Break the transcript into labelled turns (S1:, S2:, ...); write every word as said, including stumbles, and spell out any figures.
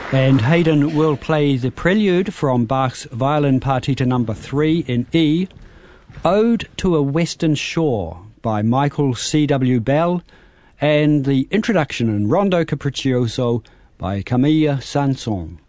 S1: And Hayden will play the prelude from Bach's Violin Partita number three in E, Ode to a Western Shore by Michael C W Bell, and the introduction in Rondo Capriccioso by Camille Saint-Saëns.